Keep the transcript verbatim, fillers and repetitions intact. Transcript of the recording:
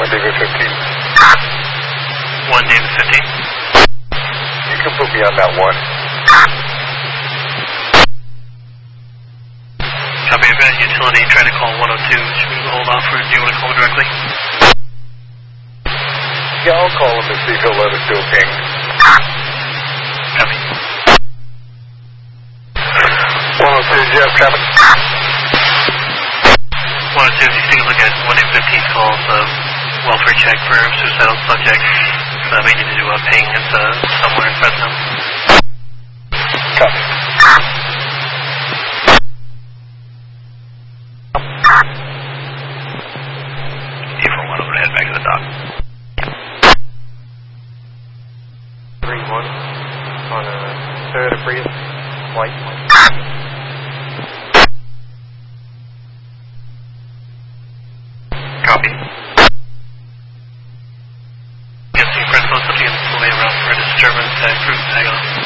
David fifteen. one David fifteen. You can put me on that one. Copy, I've got utility trying to call one oh two. Should we hold off or do you want to call directly? Yeah, I'll call him and see if he'll let us do a ping. Copy. one oh two, do you have traffic? one oh two, if you take a look at one David fifteen calls, uh, welfare check for suicidal subject. Uh, we need to do a ping. It's uh, somewhere in Fresno. Copy. D four one, I'm going to head back to the dock. three one on a Toyota Prius white. Copy. Guessing Fresno, something in the way around for a disturbance at cruise tag on.